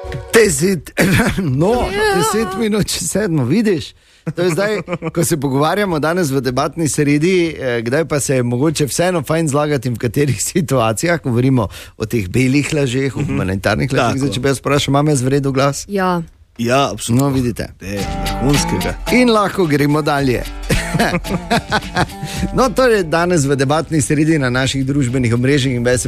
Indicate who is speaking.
Speaker 1: 10 minut čez 7, vidiš? To je zdaj, ko se pogovarjamo danes v debatni sredi, kdaj pa se je mogoče vseeno fajn zlagati in v katerih situacijah, govorimo o teh belih lažeh, o humanitarnih lažeh, zdaj, če bi jaz vprašal, imam jaz v redu glas?
Speaker 2: Ja.
Speaker 3: Ja, absolutno.
Speaker 1: No, vidite.
Speaker 3: Vrhunskega.
Speaker 1: In lahko gremo dalje. No, torej danes v debatni sredi na naših družbenih omrežjih in